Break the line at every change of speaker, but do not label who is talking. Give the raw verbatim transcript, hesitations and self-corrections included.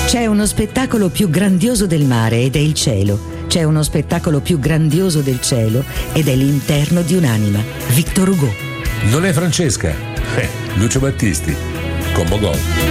C'è uno spettacolo più grandioso del mare ed è il cielo. C'è uno spettacolo più grandioso del cielo ed è l'interno di un'anima. Victor Hugo.
Non è Francesca? Eh, Lucio Battisti. Combo Gol.